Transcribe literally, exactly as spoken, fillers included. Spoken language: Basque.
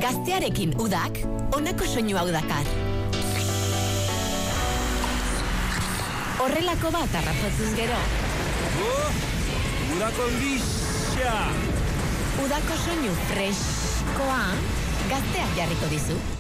Gaztearekin udak, honako soinu hau dakar. Horrelako bat arrazotzuz gero. Oh, udako ondixia! Udako soinu freskoa, gazteak jarriko dizu.